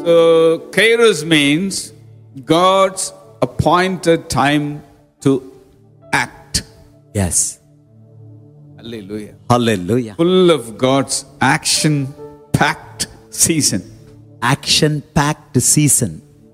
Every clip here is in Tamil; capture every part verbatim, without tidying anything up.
So Kairos means God's appointed time to act. Yes. Hallelujah. Hallelujah. Full of God's action packed season. Action packed season.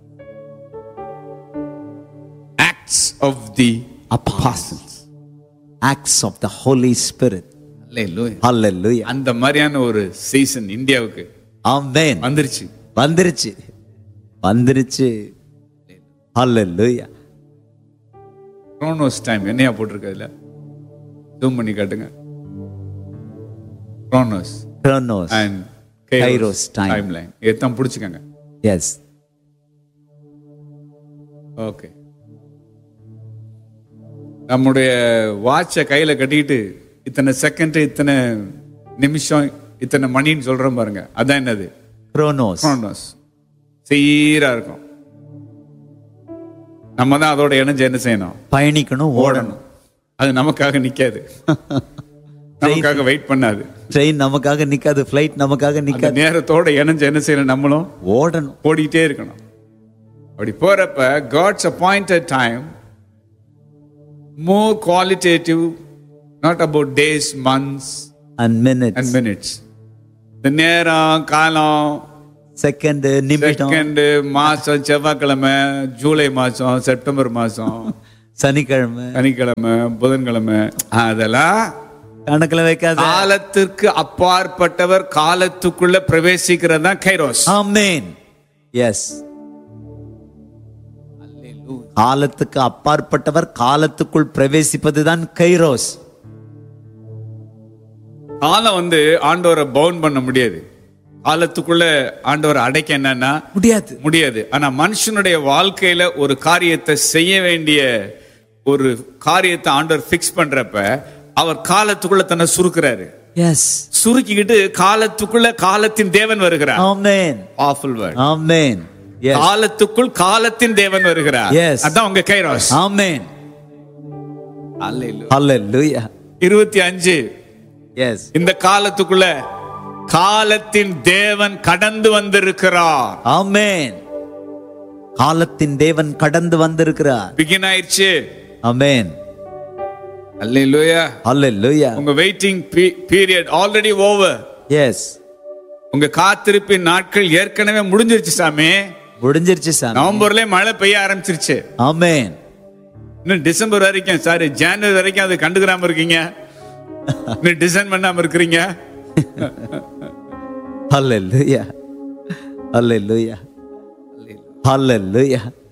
Acts of the apostles. Acts of the Holy Spirit. Hallelujah. Hallelujah. அந்த மாதிரியான ஒரு சீசன் இந்தியாவுக்கு Amen. வந்துருச்சு. வந்துருச்சு. வந்துருச்சு. Hallelujah. Chronos time என்னையா போட்டிருக்கு அதுல? ஜூம் பண்ணி காட்டுங்க. Chronos. Chronos. And Kairos, Kairos time. timeline. எல்லாம் புடிச்சுக்கங்க. Yes. Okay. நம்முடைய வாட்சை கையில கட்டிட்டு இத்தனை செகண்ட் இத்தனை நிமிஷம் இத்தனை மணின்னு சொல்றோம் பாருங்க. அதான் என்னது? Chronos. Chronos. சீரா இருக்கும். நம்ம தான் அதோட இணைஞ்சு என்ன செய்யணும்? பயணிக்கணும், ஓடணும். அது நமக்காக நிக்காது. நமக்காக வெயிட் பண்ணாது. ட்ரெயின் நமக்காக நிக்காது, ஃளைட் நமக்காக நிக்காது. நேரத்தோட இணைஞ்சு என்ன செய்யணும்? நம்மளும் ஓடணும், ஓடிட்டே இருக்கணும். அப்படி போறப்ப God's appointed time more qualitative, not about days, months and minutes and minutes. இந்த நேரம், காலம், செகண்ட், நிமிடம், செகண்ட், மாசம், செவ்வாய்க்கிழமை, ஜூலை மாசம், செப்டம்பர் மாசம், சனிக்கிழமை, சனிக்கிழமை, புதன்கிழமை, அதெல்லாம் கணக்குல வைக்காத. காலத்திற்கு அப்பாற்பட்டவர் காலத்துக்குள்ள பிரவேசிக்கிறது தான் கைரோஸ். ஆமென். எஸ். காலத்துக்கு அப்பாற்பட்டவர் காலத்துக்குள் பிரவேசிப்பதுதான் கைரோஸ். காலம் வந்து ஆண்டவரை பவுண்ட் பண்ண முடியாது. காலத்துக்குள்ள ஆண்டவரை அடைக்க என்னன்னா முடியாது முடியாது ஆனா மனுஷனுடைய வாழ்க்கையில ஒரு காரியத்தை செய்ய வேண்டிய ஒரு காரியத்தை ஆண்டவர் ஃபிக்ஸ் பண்றப்ப அவர் காலத்துக்குள்ள தன்னை சுருக்குறாரு. எஸ். சுருக்கிக்கிட்டு காலத்துக்குள்ள காலத்தின் தேவன் வருகிறார். ஆமென். Powerful word. ஆமென். எஸ். காலத்துக்குள் காலத்தின் தேவன் வருகிறார். எஸ். அதான் உங்க கைரோஸ். ஆமென். ஹalleluya. ஹalleluya. இருபத்தி ஐந்து. எஸ். இந்த காலத்துக்குள்ள காலத்தின் தேவன் கடந்து வந்திருக்கிறார். ஆமென். காலத்தின் தேவன் கடந்து வந்திருக்கிறார். பிகின் ஆயிடுச்சு. ஆமென். ஹalleluya. ஹalleluya. உங்க waiting period already over. S. உங்க காத்திருப்பின் நாட்கள் ஏற்கனவே முடிஞ்சிருச்சு சாமி. முடிஞ்சிருச்சு சாமி. நவம்பர்ல மழை பெய்ய ஆரம்பிச்சிருச்சு. ஆமென். இன்னும் டிசம்பர் வரைக்கும், சாரி ஜனவரி வரைக்கும் அது கண்டுக்கிறாம இருக்கீங்க. இன்னும் டிசைன் பண்ணாம இருக்கிறீங்க. Hallelujah. Hallelujah. Hallelujah.